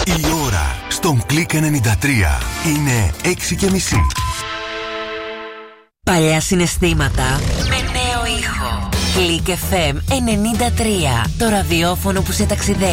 Η ώρα στον Click 93 είναι 6:30. Παλιά συναισθήματα με νέο ήχο. Click FM 93. Το ραδιόφωνο που σε ταξιδεύει.